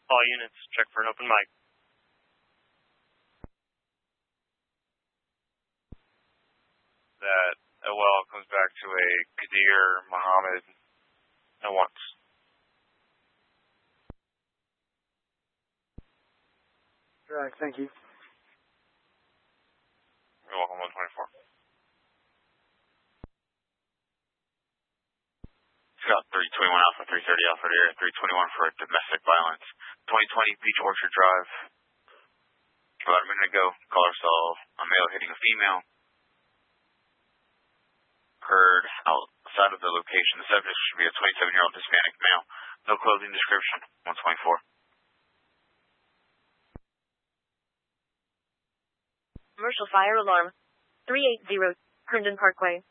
All units, check for an open mic. That OL comes back to a Qadir Muhammad at once. Right, thank you. You're welcome, 124. Scott 321 Alpha, 330 Alpha Air, 321 for domestic violence. 2020 Beach Orchard Drive. About a minute ago, caller saw a male hitting a female. Heard outside of the location, the subject should be a 27-year-old Hispanic male. No clothing description, 124. Commercial fire alarm. 380 Herndon Parkway.